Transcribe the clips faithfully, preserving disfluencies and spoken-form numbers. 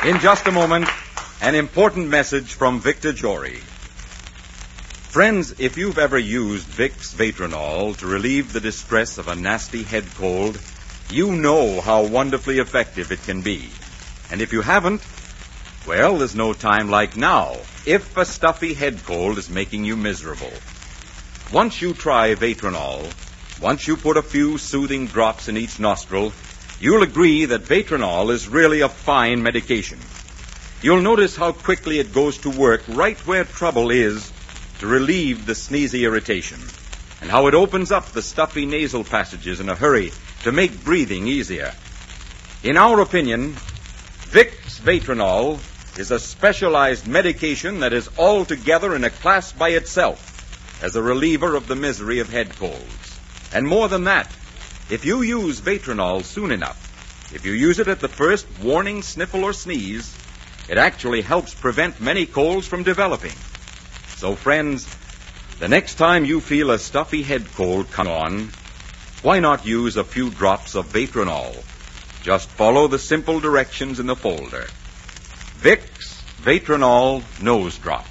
In just a moment, an important message from Victor Jory. Friends, if you've ever used Vicks Vatronol to relieve the distress of a nasty head cold, you know how wonderfully effective it can be. And if you haven't, well, there's no time like now, if a stuffy head cold is making you miserable. Once you try Vatronol, once you put a few soothing drops in each nostril, you'll agree that Vatronol is really a fine medication. You'll notice how quickly it goes to work right where trouble is to relieve the sneezy irritation, and how it opens up the stuffy nasal passages in a hurry to make breathing easier. In our opinion, Vicks Vatronol is a specialized medication that is altogether in a class by itself as a reliever of the misery of head colds. And more than that, if you use Vatronol soon enough, if you use it at the first warning sniffle or sneeze, it actually helps prevent many colds from developing. So, friends, the next time you feel a stuffy head cold come on, why not use a few drops of Vatronol? Just follow the simple directions in the folder. Vicks Vatronol Nose Drops.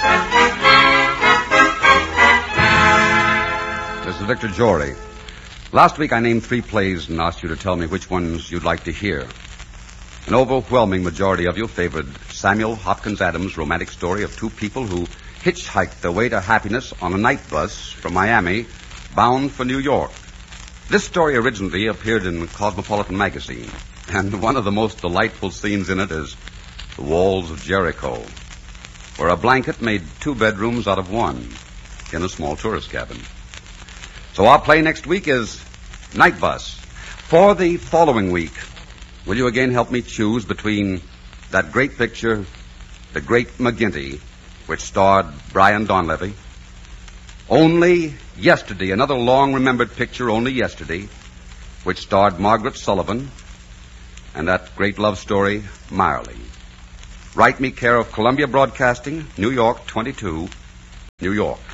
This is Victor Jory. Last week I named three plays and asked you to tell me which ones you'd like to hear. An overwhelming majority of you favored Samuel Hopkins Adams' romantic story of two people who hitchhiked their way to happiness on a night bus from Miami, bound for New York. This story originally appeared in Cosmopolitan magazine, and one of the most delightful scenes in it is the walls of Jericho, where a blanket made two bedrooms out of one in a small tourist cabin. So our play next week is Night Bus. For the following week, will you again help me choose between that great picture, The Great McGinty, which starred Brian Donlevy, Only Yesterday, another long-remembered picture, Only Yesterday, which starred Margaret Sullivan, and that great love story, Marley. Write me care of Columbia Broadcasting, New York, twenty-two, New York.